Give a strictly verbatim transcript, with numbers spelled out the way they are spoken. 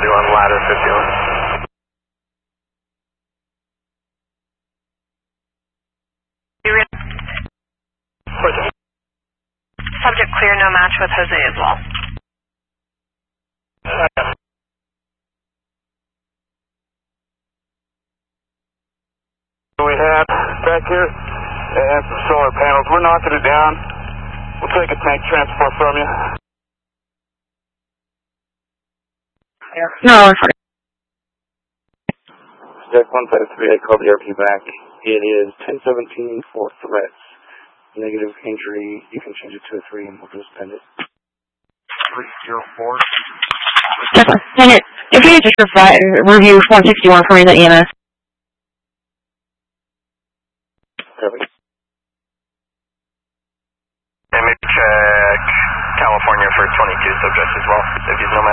seventy-one, ladder fifty-one. Subject clear, no match with Jose as well. We have back here and some solar panels. We're knocking it down. We'll take a tank transport from you. No, it's fine. Deck one five three, I called the R P back. It is ten seventeen for threats. Negative injury, you can change it to a three and we'll just send it. three zero four. Dang it. If you could just revi- review one sixty-one for me, the E M S. Perfect. And maybe check California for twenty-two subjects as well, if you know